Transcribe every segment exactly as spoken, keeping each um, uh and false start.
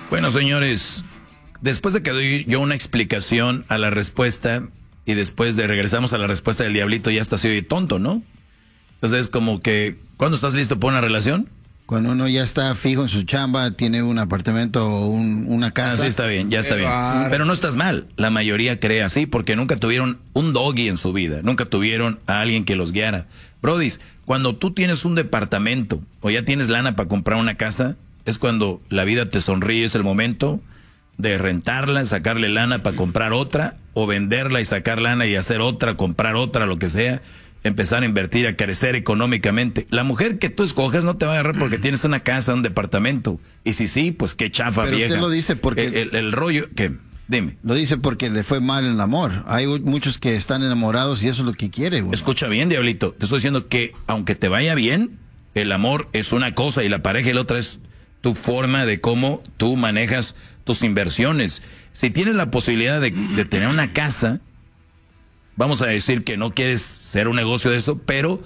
Bueno, señores, después de que doy yo una explicación a la respuesta y después de regresamos a la respuesta del diablito, ya está así de tonto, ¿no? Entonces es como que, ¿cuándo estás listo para una relación? Cuando uno ya está fijo en su chamba, tiene un apartamento o un, una casa. Ah, sí, está bien, ya está bien. Pero no estás mal. La mayoría cree así porque nunca tuvieron un doggy en su vida. Nunca tuvieron a alguien que los guiara. Brodis, cuando tú tienes un departamento o ya tienes lana para comprar una casa, es cuando la vida te sonríe, es el momento de rentarla, sacarle lana para comprar otra, o venderla y sacar lana y hacer otra, comprar otra, lo que sea. Empezar a invertir, a crecer económicamente. La mujer que tú escoges no te va a agarrar porque tienes una casa, un departamento. Y si sí, pues qué chafa. Pero vieja. Usted lo dice porque... El, el, el rollo, ¿qué? Dime. Lo dice porque le fue mal en el amor. Hay muchos que están enamorados y eso es lo que quiere uno. Escucha bien, diablito. Te estoy diciendo que aunque te vaya bien, el amor es una cosa y la pareja y la otra es tu forma de cómo tú manejas tus inversiones. Si tienes la posibilidad de, de tener una casa... Vamos a decir que no quieres ser un negocio de eso, pero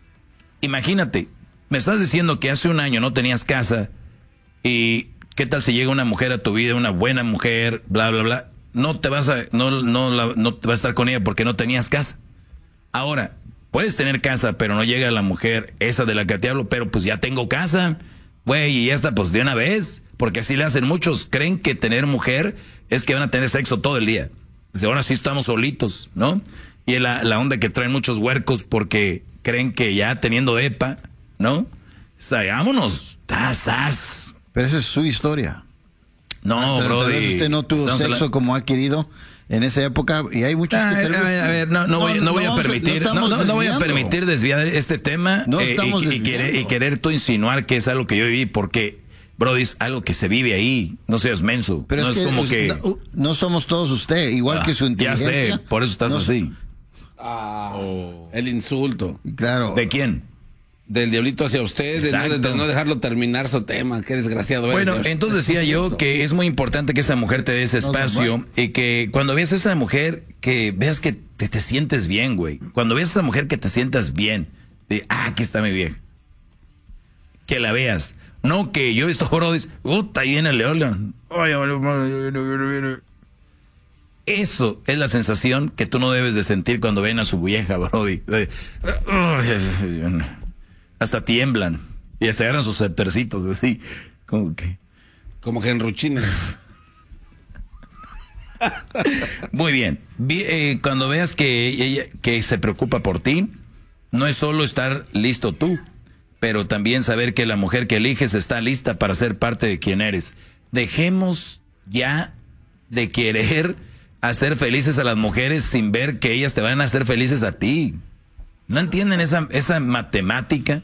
imagínate, me estás diciendo que hace un año no tenías casa y qué tal si llega una mujer a tu vida, una buena mujer, bla, bla, bla. No te vas a, no, no, la, no te vas a estar con ella porque no tenías casa. Ahora, puedes tener casa, pero no llega la mujer esa de la que te hablo, pero pues ya tengo casa, güey, y ya está, pues de una vez, porque así le hacen muchos. Creen que tener mujer es que van a tener sexo todo el día. Ahora sí estamos solitos, ¿no? Y la, la onda que traen muchos huercos porque creen que ya teniendo depa, ¿no? O sea, vámonos, tazas. Pero esa es su historia. No, ah, bro. Tal vez usted no tuvo sexo la... como ha querido en esa época y hay muchos ah, que a ver, a ver, no, no, no voy, no voy no, a permitir, no, no, no voy a permitir desviar este tema no eh, estamos y, y, querer, y querer tú insinuar que es algo que yo viví porque... Brody, es algo que se vive ahí, no seas menso. Pero no es, es que como es, que... No, no somos todos usted, igual ah, que su inteligencia. Ya sé, por eso estás no, así. Ah, oh. El insulto. Claro. ¿De quién? Del diablito hacia usted, de no, de no dejarlo terminar su tema. Qué desgraciado. Bueno, eres, entonces decía yo que es muy importante que esa mujer te dé ese espacio no, y que cuando veas a esa mujer, que veas que te, te sientes bien, güey. Cuando veas a esa mujer que te sientas bien, de, ah, aquí está mi vieja. Que la veas. No que yo he visto brodis, puta, ahí viene el león. Eso es la sensación que tú no debes de sentir cuando ven a su vieja, brody. Hasta tiemblan y se agarran sus tercitos así, como que... Como que enruchina. Muy bien. Eh, cuando veas que ella que se preocupa por ti, no es solo estar listo tú, pero también saber que la mujer que eliges está lista para ser parte de quien eres. Dejemos ya de querer hacer felices a las mujeres sin ver que ellas te van a hacer felices a ti. ¿No entienden esa, esa matemática?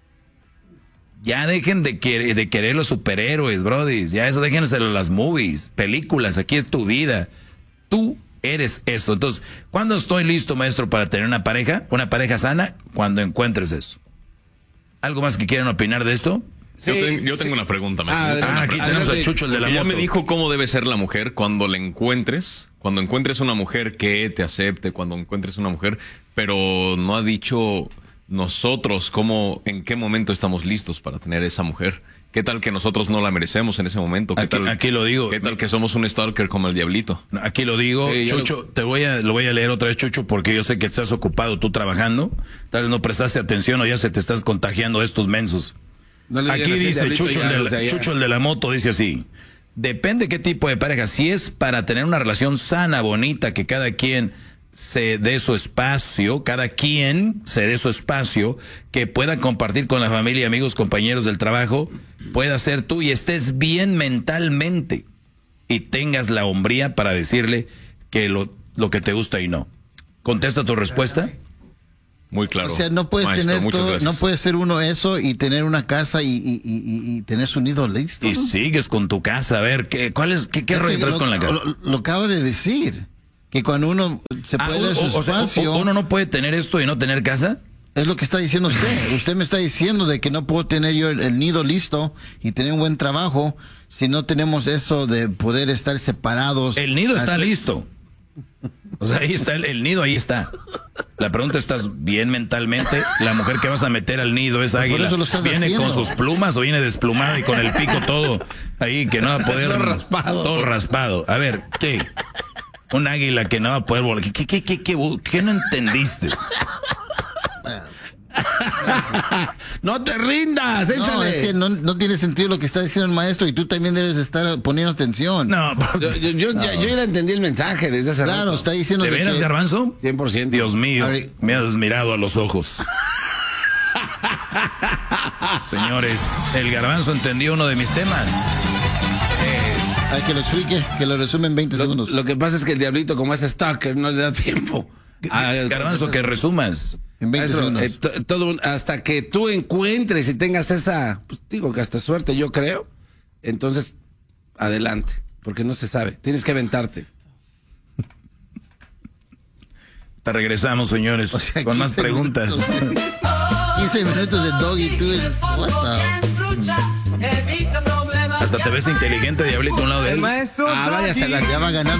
Ya dejen de, querer, de querer los superhéroes, brodis. Ya eso déjenselo a las movies, películas. Aquí es tu vida. Tú eres eso. Entonces, ¿cuándo estoy listo, maestro, para tener una pareja? Una pareja sana, cuando encuentres eso. ¿Algo más que quieran opinar de esto? Sí, yo, ten, yo tengo sí. una pregunta. Ah, ah, aquí tenemos a Chucho, el de la moto. Ya me dijo cómo debe ser la mujer cuando la encuentres. Cuando encuentres una mujer que te acepte, cuando encuentres una mujer, pero no ha dicho nosotros cómo, en qué momento estamos listos para tener esa mujer. ¿Qué tal que nosotros no la merecemos en ese momento? ¿Qué aquí, tal, aquí lo digo. ¿Qué tal que somos un stalker como el diablito? Aquí lo digo, sí, Chucho, lo... te voy a, lo voy a leer otra vez, Chucho, porque yo sé que estás ocupado tú trabajando. Tal vez no prestaste atención o ya se te estás contagiando de estos mensos. No aquí dice Chucho, el de, la, Chucho, el de la moto, dice así. Depende qué tipo de pareja. Si es para tener una relación sana, bonita, que cada quien se dé su espacio, cada quien se dé su espacio, que pueda compartir con la familia, amigos, compañeros del trabajo, pueda ser tú y estés bien mentalmente y tengas la hombría para decirle que lo, lo que te gusta y no. ¿Contesta tu respuesta? Muy claro. O sea, no puedes Maestro, tener todo, no puede ser uno eso y tener una casa y, y, y, y tener su nido listo. Y sigues con tu casa, a ver, ¿qué, cuál es, qué, qué rollo traes con la casa? Lo, lo acabo de decir, que cuando uno se ah, puede o, su o, espacio... O sea, ¿uno no puede tener esto y no tener casa? Es lo que está diciendo usted. Usted me está diciendo de que no puedo tener yo el, el nido listo y tener un buen trabajo si no tenemos eso de poder estar separados. El nido está hacer... listo. O sea, ahí está el, el nido, ahí está. La pregunta, ¿estás bien mentalmente? La mujer que vas a meter al nido, esa águila, ¿viene haciendo con sus plumas o viene desplumada y con el pico todo ahí que no va a poder... Todo raspado. Todo raspado. A ver, ¿qué? Un águila que no va a poder volar. ¿Qué, qué, qué, qué, qué, qué no entendiste? No te rindas, échale. No, es que no, no tiene sentido lo que está diciendo el maestro y tú también debes estar poniendo atención. No, yo, yo, yo, no. Ya, yo ya entendí el mensaje desde hace Claro, rato. está diciendo... ¿De veras, que... Garbanzo? cien por ciento. Dios mío, ver, me has mirado a los ojos. Señores, el Garbanzo entendió uno de mis temas. Eh, Hay que lo explique, que lo resume en veinte lo, segundos. Lo que pasa es que el diablito, como es stalker, no le da tiempo. Ah, Garbanzo, que resumas. En veinte Maestro, segundos. Eh, todo, hasta que tú encuentres y tengas esa, pues digo que hasta suerte, yo creo. Entonces, adelante, porque no se sabe. Tienes que aventarte. Te regresamos, señores, o sea, con más preguntas. Minutos, quince minutos de Doggy, tú. El, hasta te ves inteligente, diablito, a un lado de él. Ah, váyase, ya va ganando.